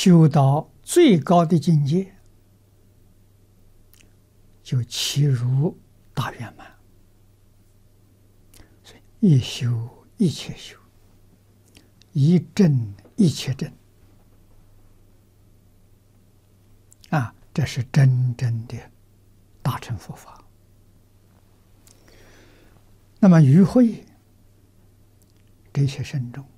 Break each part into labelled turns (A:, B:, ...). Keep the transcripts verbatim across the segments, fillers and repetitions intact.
A: 修到最高的境界，就契入大圆满。所以一修一切修，一正一切正。啊，这是真正的大乘佛法。那么与会这些圣众，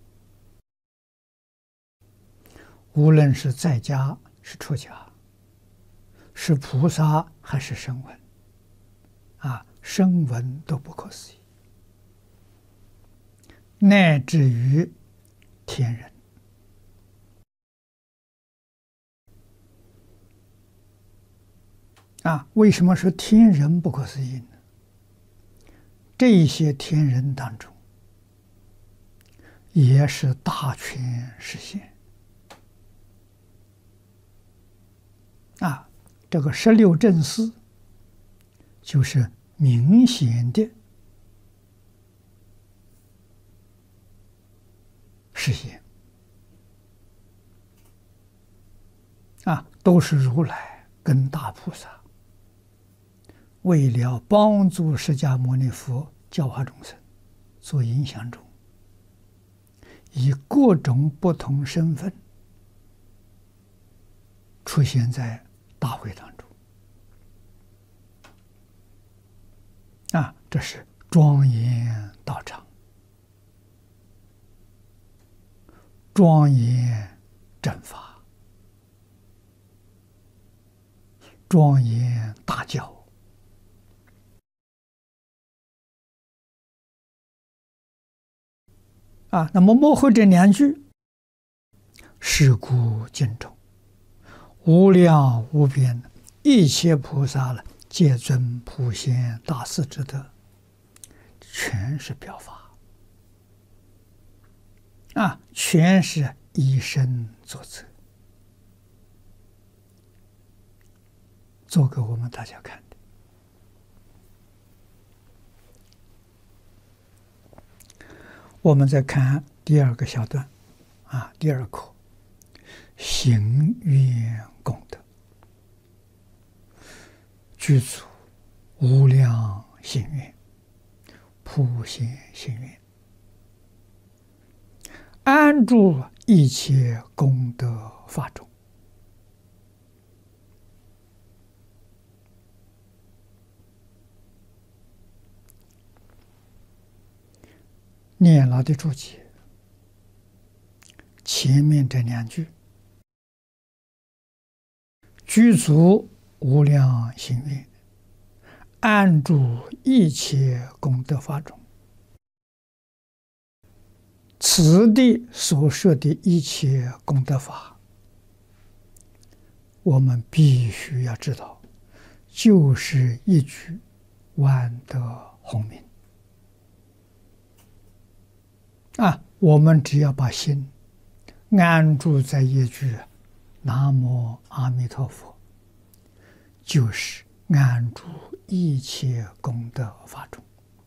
A: 无论是在家是出家，是菩萨还是声闻，啊，声闻都不可思议，乃至于天人。啊，为什么说天人不可思议呢？这些天人当中，也是大权实现。啊，这个十六正思，就是明显的实现。啊，都是如来跟大菩萨为了帮助释迦牟尼佛教化众生，做影响中，以各种不同身份出现在大会当中。啊，这是庄严道场，庄严正法，庄严大教。啊，那么幕后这两句，是故尽众，无量无边，一切菩萨了，皆尊普贤大士之德，全是表法。啊，全是以身作则，做给我们大家看的。我们再看第二个小段，啊，第二课，行愿功德，具足无量心愿，普贤行愿，安住一切功德法中。念老的注解，前面这两句，具足无量心愿，安住一切功德法中，此地所说的一切功德法，我们必须要知道，就是一句万德洪名。啊，我们只要把心安住在一句南无阿弥陀佛，就是安住一切功德法中，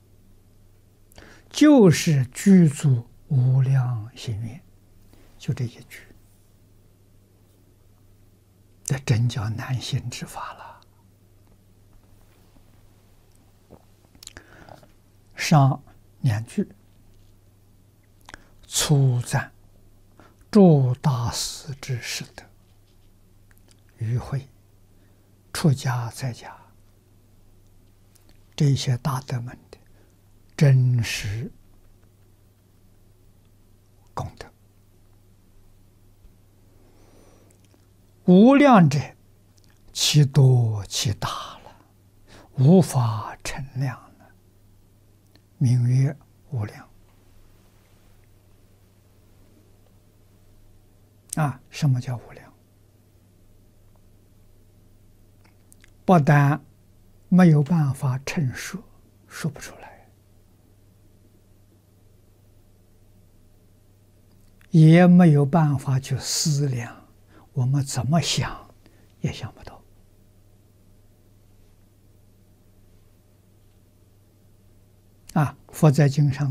A: 就是具足无量心愿，就这一句，这真叫难行之法了。上两句粗赞诸大师之士德，与会出家在家这些大德们的真实功德，无量者，其多其大了，无法称量了，名曰无量。啊，什么叫无量？不但没有办法陈述，说不出来，也没有办法去思量，我们怎么想也想不到。啊，佛在经上